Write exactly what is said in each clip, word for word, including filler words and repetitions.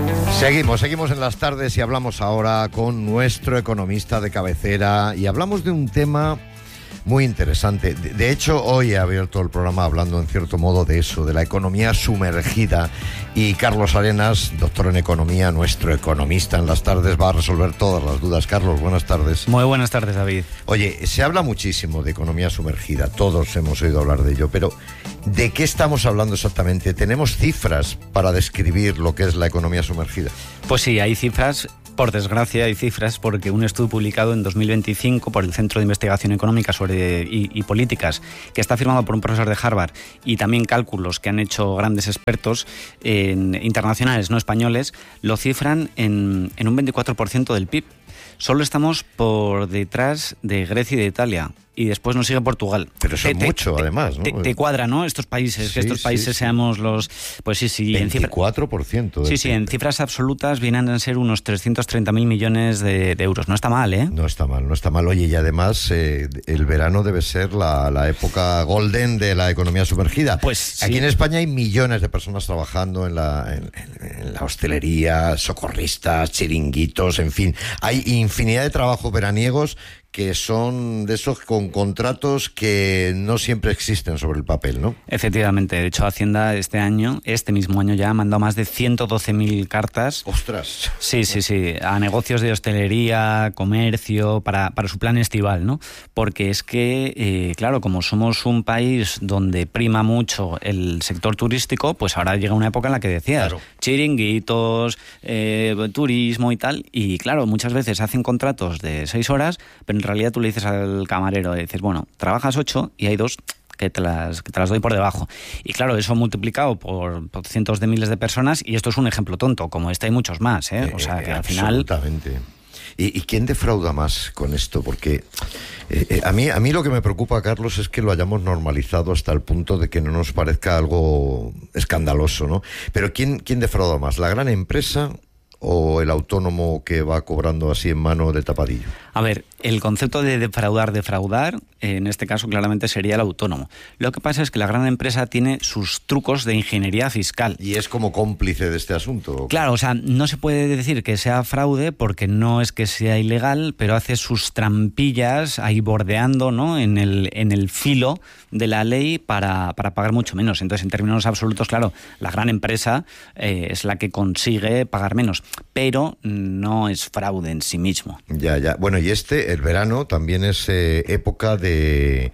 Seguimos, seguimos en las tardes y hablamos ahora con nuestro economista de cabecera y hablamos de un tema muy interesante. De, de hecho, hoy he abierto el programa hablando en cierto modo de eso, de la economía sumergida, y Carlos Arenas, doctor en economía, nuestro economista en las tardes, va a resolver todas las dudas. Carlos, buenas tardes. Muy buenas tardes, David. Oye, se habla muchísimo de economía sumergida, todos hemos oído hablar de ello, pero ¿de qué estamos hablando exactamente? ¿Tenemos cifras para describir lo que es la economía sumergida? Pues sí, hay cifras. Por desgracia hay cifras, porque un estudio publicado en dos mil veinticinco por el Centro de Investigación Económica sobre, y, y Políticas, que está firmado por un profesor de Harvard, y también cálculos que han hecho grandes expertos en, internacionales, no españoles, lo cifran en, en un veinticuatro por ciento del P I B. Solo estamos por detrás de Grecia y de Italia. Y después nos sigue Portugal. Pero eso es mucho, te, además, ¿no? Te, te cuadra, ¿no? Estos países, sí, que estos países sí, seamos sí. los... Pues sí, sí. veinticuatro por ciento. Sí, sí, en cifras absolutas vienen a ser unos trescientos treinta mil millones de, de euros. No está mal, ¿eh? No está mal, no está mal. Oye, y además eh, el verano debe ser la, la época golden de la economía sumergida. Pues aquí sí. En España hay millones de personas trabajando en la, en, en la hostelería, socorristas, chiringuitos, en fin. Hay infinidad de trabajos veraniegos que son de esos con contratos que no siempre existen sobre el papel, ¿no? Efectivamente. De hecho, Hacienda este año, este mismo año ya, ha mandado más de ciento doce mil cartas. ¡Ostras! Sí, sí, sí. A negocios de hostelería, comercio, para, para su plan estival, ¿no? Porque es que, eh, claro, como somos un país donde prima mucho el sector turístico, pues ahora llega una época en la que decías, claro. chiringuitos, eh, turismo y tal, y claro, muchas veces hacen contratos de seis horas, pero en realidad tú le dices al camarero, le dices, bueno, trabajas ocho y hay dos que te las, que te las doy por debajo. Y claro, eso multiplicado por, por cientos de miles de personas, y esto es un ejemplo tonto, como este hay muchos más, ¿eh? O sea, que eh, al final... Absolutamente. ¿Y, ¿Y quién defrauda más con esto? Porque eh, eh, a mí, a mí lo que me preocupa, Carlos, es que lo hayamos normalizado hasta el punto de que no nos parezca algo escandaloso, ¿no? Pero ¿quién, quién defrauda más? ¿La gran empresa o el autónomo que va cobrando así en mano de tapadillo? A ver, el concepto de defraudar, defraudar, en este caso claramente sería el autónomo. Lo que pasa es que la gran empresa tiene sus trucos de ingeniería fiscal. ¿Y es como cómplice de este asunto? Claro, o sea, no se puede decir que sea fraude porque no es que sea ilegal, pero hace sus trampillas ahí bordeando, ¿no?, en el, en el filo de la ley para, para pagar mucho menos. Entonces, en términos absolutos, claro, la gran empresa eh, es la que consigue pagar menos, pero no es fraude en sí mismo. Ya, ya. Bueno, y este, el verano, también es eh, época de,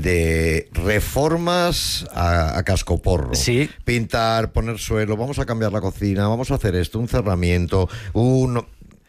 de reformas a, a cascoporro. Sí. Pintar, poner suelo, vamos a cambiar la cocina, vamos a hacer esto, un cerramiento, un...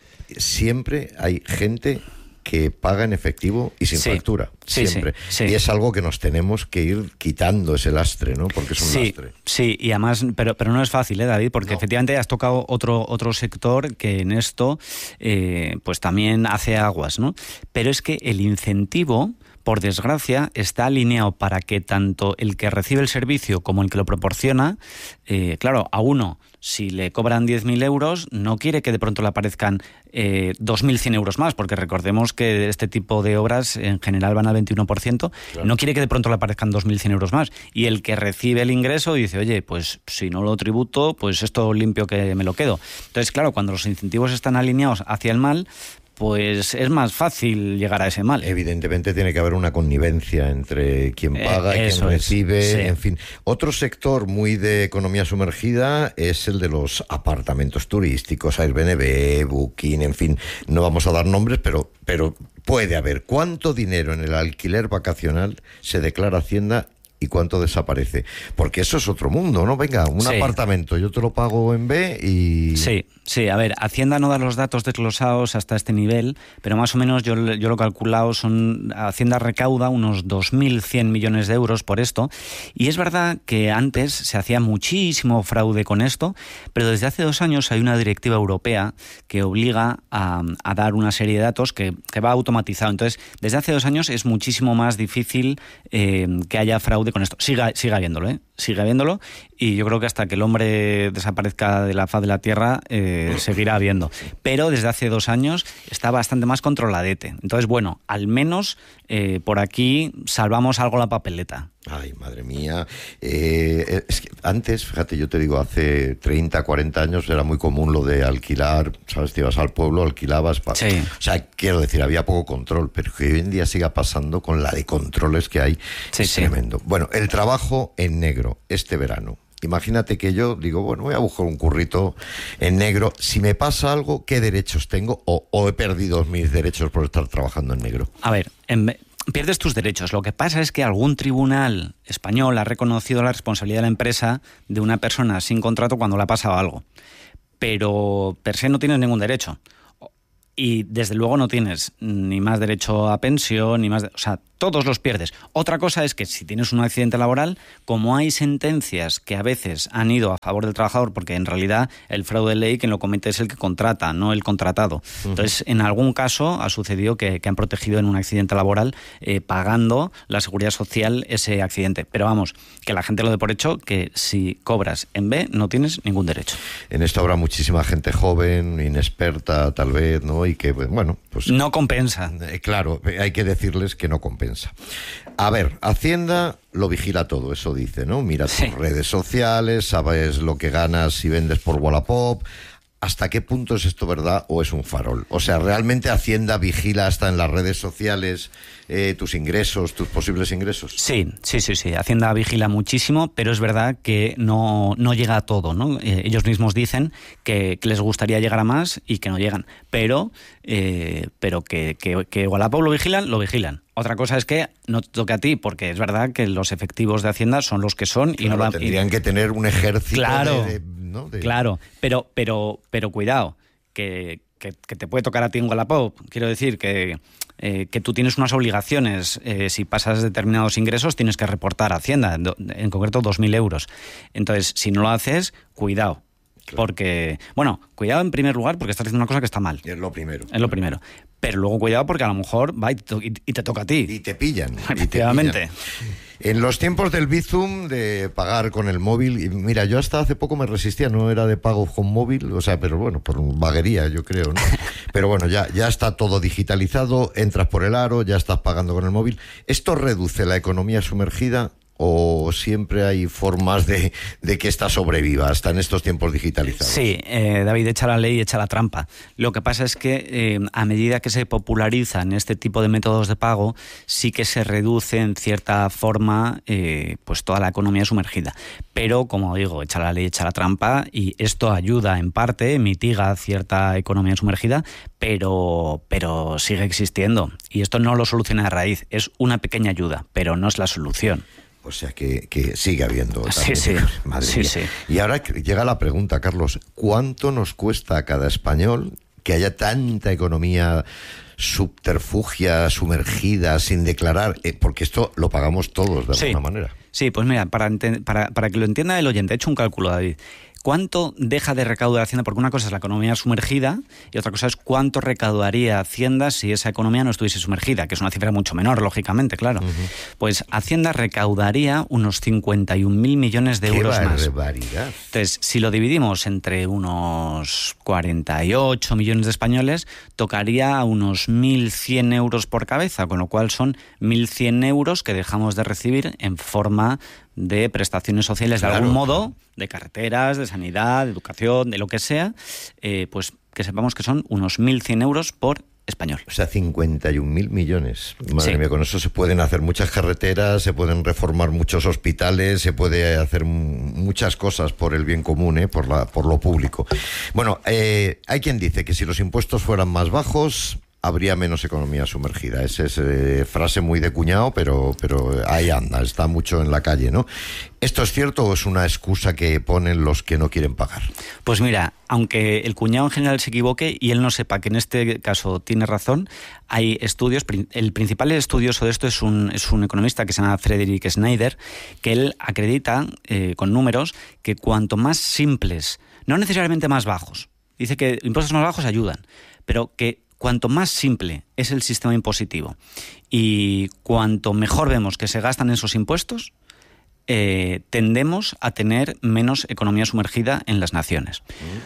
Siempre hay gente que paga en efectivo y sin sí, factura, sí, siempre. Sí, sí. Y es algo que nos tenemos que ir quitando, ese lastre, ¿no? Porque es un sí, lastre. Sí, y además, pero, pero no es fácil, ¿eh, David? Porque no. efectivamente has tocado otro, otro sector que en esto eh, pues también hace aguas, ¿no? Pero es que el incentivo, por desgracia, está alineado para que tanto el que recibe el servicio como el que lo proporciona, eh, claro, a uno, si le cobran diez mil euros, no quiere que de pronto le aparezcan eh, dos mil cien euros más, porque recordemos que este tipo de obras en general van al veintiuno por ciento, claro. No quiere que de pronto le aparezcan dos mil cien euros más. Y el que recibe el ingreso dice, oye, pues si no lo tributo, pues esto limpio que me lo quedo. Entonces, claro, cuando los incentivos están alineados hacia el mal, pues es más fácil llegar a ese mal. Evidentemente tiene que haber una connivencia entre quien paga eh, y quien recibe, es, sí. En fin. Otro sector muy de economía sumergida es el de los apartamentos turísticos, Airbnb, Booking, en fin. No vamos a dar nombres, pero, pero puede haber. ¿Cuánto dinero en el alquiler vacacional se declara Hacienda y cuánto desaparece? Porque eso es otro mundo, ¿no? Venga, un sí. apartamento, yo te lo pago en B y... Sí, sí, a ver, Hacienda no da los datos desglosados hasta este nivel, pero más o menos yo, yo lo he calculado, son, Hacienda recauda unos dos mil cien millones de euros por esto, y es verdad que antes se hacía muchísimo fraude con esto, pero desde hace dos años hay una directiva europea que obliga a, a dar una serie de datos que, que va automatizado. Entonces, desde hace dos años es muchísimo más difícil eh, que haya fraude con esto. Siga, siga habiéndolo, ¿eh? sigue habiéndolo, y yo creo que hasta que el hombre desaparezca de la faz de la Tierra eh, seguirá habiendo. Pero desde hace dos años está bastante más controladete. Entonces, bueno, al menos eh, por aquí salvamos algo la papeleta. Ay, madre mía. Eh, es que antes, fíjate, yo te digo, hace treinta, cuarenta años era muy común lo de alquilar, ¿sabes? Te ibas al pueblo, alquilabas. Pa... Sí. O sea, quiero decir, había poco control, pero que hoy en día siga pasando con la de controles que hay, sí, es sí. tremendo. Bueno, el trabajo en negro este verano. Imagínate que yo digo, bueno, voy a buscar un currito en negro. Si me pasa algo, ¿qué derechos tengo? O, o he perdido mis derechos por estar trabajando en negro. A ver, en... pierdes tus derechos. Lo que pasa es que algún tribunal español ha reconocido la responsabilidad de la empresa de una persona sin contrato cuando le ha pasado algo. Pero per se no tienes ningún derecho. Y desde luego no tienes ni más derecho a pensión, ni más... De, o sea, todos los pierdes. Otra cosa es que si tienes un accidente laboral, como hay sentencias que a veces han ido a favor del trabajador, porque en realidad el fraude de ley quien lo comete es el que contrata, no el contratado. Uh-huh. Entonces, en algún caso ha sucedido que, que han protegido en un accidente laboral eh, pagando la seguridad social ese accidente. Pero vamos, que la gente lo dé por hecho que si cobras en B no tienes ningún derecho. En esto habrá muchísima gente joven, inexperta tal vez, ¿no? Y que, bueno, pues... No compensa. Eh, claro, hay que decirles que no compensa. A ver, Hacienda lo vigila todo, eso dice, ¿no? Mira tus sí. redes sociales, sabes lo que ganas si vendes por Wallapop. ¿Hasta qué punto es esto verdad o es un farol? O sea, ¿realmente Hacienda vigila hasta en las redes sociales eh, tus ingresos, tus posibles ingresos? Sí, sí, sí, sí. Hacienda vigila muchísimo, pero es verdad que no, no llega a todo, ¿no? Eh, ellos mismos dicen que, que les gustaría llegar a más y que no llegan, pero, eh, pero que, que, que Wallapop lo vigilan, lo vigilan. Otra cosa es que no te toque a ti, porque es verdad que los efectivos de Hacienda son los que son. Claro, y no van, tendrían y... que tener un ejército claro, de... de ¿no? de... Claro, pero, pero, pero cuidado, que, que, que te puede tocar a ti en Wallapop. Quiero decir que, eh, que tú tienes unas obligaciones. Eh, si pasas determinados ingresos, tienes que reportar a Hacienda, en concreto dos mil euros. Entonces, si no lo haces, cuidado. Claro. Porque, bueno, cuidado en primer lugar porque estás haciendo una cosa que está mal. Es lo primero. Es lo primero. Pero luego cuidado porque a lo mejor va y te, y te toca a ti. Y te pillan. Efectivamente. En los tiempos del Bizum, de pagar con el móvil, y mira, yo hasta hace poco me resistía, no era de pago con móvil, o sea, pero bueno, por vaguería, yo creo, ¿no? Pero bueno, ya, ya está todo digitalizado, entras por el aro, ya estás pagando con el móvil. ¿Esto reduce la economía sumergida? ¿O siempre hay formas de, de que esta sobreviva hasta en estos tiempos digitalizados? Sí, eh, David, echa la ley y echa la trampa. Lo que pasa es que eh, a medida que se popularizan este tipo de métodos de pago, sí que se reduce en cierta forma eh, pues toda la economía sumergida. Pero, como digo, echa la ley, echa la trampa, y esto ayuda en parte, mitiga cierta economía sumergida, pero, pero sigue existiendo. Y esto no lo soluciona de raíz, es una pequeña ayuda, pero no es la solución. O sea, que, que sigue habiendo. Sí, sí. Madre sí, mía. sí. Y ahora llega la pregunta, Carlos, ¿cuánto nos cuesta a cada español que haya tanta economía subterfugia, sumergida, sin declarar? Eh, porque esto lo pagamos todos de sí. alguna manera. Sí, pues mira, para, para, para que lo entienda el oyente, he hecho un cálculo, David. ¿Cuánto deja de recaudar Hacienda? Porque una cosa es la economía sumergida y otra cosa es cuánto recaudaría Hacienda si esa economía no estuviese sumergida, que es una cifra mucho menor, lógicamente, claro. Uh-huh. Pues Hacienda recaudaría unos cincuenta y un mil millones de ¡Qué euros más. barbaridad! Entonces, si lo dividimos entre unos cuarenta y ocho millones de españoles, tocaría unos mil cien euros por cabeza, con lo cual son mil cien euros que dejamos de recibir en forma de prestaciones sociales, claro, de algún modo, de carreteras, de sanidad, de educación, de lo que sea, eh, pues que sepamos que son unos mil cien euros por español. O sea, cincuenta y un mil millones. Madre sí. mía, con eso se pueden hacer muchas carreteras, se pueden reformar muchos hospitales, se puede hacer muchas cosas por el bien común, ¿eh? por, la, por lo público. Bueno, eh, hay quien dice que si los impuestos fueran más bajos, habría menos economía sumergida. Esa es eh, frase muy de cuñado, pero, pero ahí anda, está mucho en la calle, ¿no? ¿Esto es cierto o es una excusa que ponen los que no quieren pagar? Pues mira, aunque el cuñado en general se equivoque y él no sepa que en este caso tiene razón, hay estudios, el principal estudioso de esto es un, es un economista que se llama Frederick Schneider, que él acredita eh, con números que cuanto más simples, no necesariamente más bajos, dice que impuestos más bajos ayudan, pero que cuanto más simple es el sistema impositivo y cuanto mejor vemos que se gastan esos impuestos, eh, tendemos a tener menos economía sumergida en las naciones.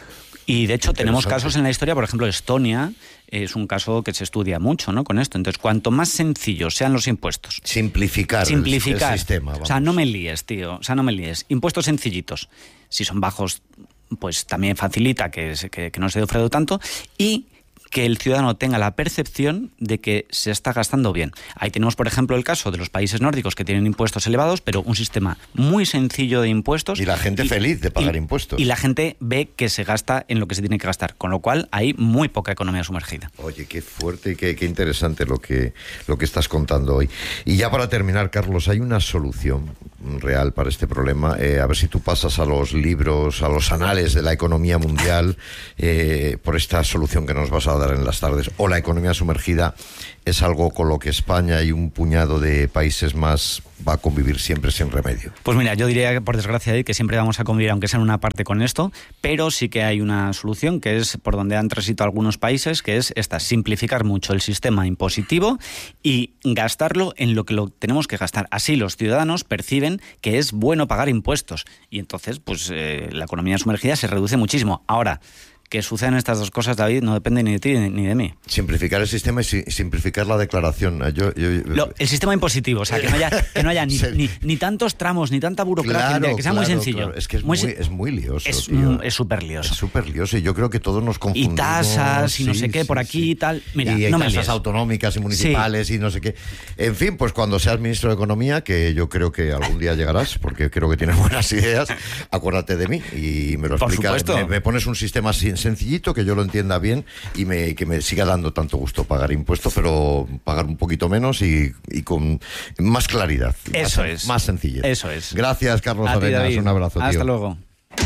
Y de hecho tenemos casos en la historia, por ejemplo, Estonia es un caso que se estudia mucho, ¿no?, con esto. Entonces, cuanto más sencillos sean los impuestos... Simplificar, simplificar. El, el sistema. Vamos. O sea, no me líes, tío. O sea, no me líes. Impuestos sencillitos. Si son bajos, pues también facilita que, que, que no se ofrezca tanto. Y que el ciudadano tenga la percepción de que se está gastando bien. Ahí tenemos, por ejemplo, el caso de los países nórdicos que tienen impuestos elevados, pero un sistema muy sencillo de impuestos. Y la gente y, feliz de pagar y, impuestos. Y la gente ve que se gasta en lo que se tiene que gastar, con lo cual hay muy poca economía sumergida. Oye, qué fuerte y qué, qué interesante lo que, lo que estás contando hoy. Y ya para terminar, Carlos, hay una solución real para este problema. Eh, a ver si tú pasas a los libros, a los anales de la economía mundial, eh, por esta solución que nos vas a dar en las tardes. O la economía sumergida es algo con lo que España y un puñado de países más va a convivir siempre sin remedio. Pues mira, yo diría que por desgracia que siempre vamos a convivir, aunque sea en una parte, con esto, pero sí que hay una solución que es por donde han transitado algunos países, que es esta: simplificar mucho el sistema impositivo y gastarlo en lo que lo tenemos que gastar. Así los ciudadanos perciben que es bueno pagar impuestos y entonces pues eh, la economía sumergida se reduce muchísimo. Ahora, que sucedan estas dos cosas, David, no depende ni de ti ni de mí. Simplificar el sistema y simplificar la declaración. Yo, yo, yo... Lo, el sistema impositivo, o sea, que no haya, que no haya ni, ni, ni tantos tramos, ni tanta burocracia, claro, que sea claro, muy sencillo. Claro. Es que es muy, muy, es muy lioso, es, tío. Es súper lioso. Es súper lioso y yo creo que todos nos confundimos. Y tasas y no sí, sé qué, por aquí sí. y tal. Mira, y no tasas me líes. autonómicas y municipales sí. y no sé qué. En fin, pues cuando seas ministro de Economía, que yo creo que algún día llegarás, porque creo que tienes buenas ideas, acuérdate de mí y me lo por explicas. Supuesto. Me, me pones un sistema sencillito que yo lo entienda bien y me, que me siga dando tanto gusto pagar impuestos, pero pagar un poquito menos y, y con más claridad. Eso más, es. Más sencillez. Eso es. Gracias, Carlos Arenas. Un abrazo, tío. Hasta luego.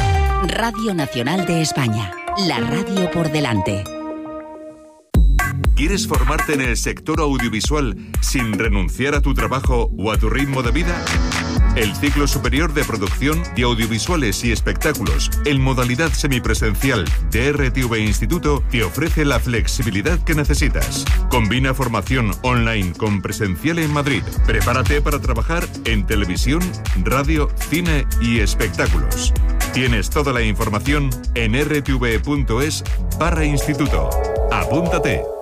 Radio Nacional de España. La radio por delante. ¿Quieres formarte en el sector audiovisual sin renunciar a tu trabajo o a tu ritmo de vida? El ciclo superior de producción de audiovisuales y espectáculos en modalidad semipresencial de R T V Instituto te ofrece la flexibilidad que necesitas. Combina formación online con presencial en Madrid. Prepárate para trabajar en televisión, radio, cine y espectáculos. Tienes toda la información en r t v punto es barra instituto. ¡Apúntate!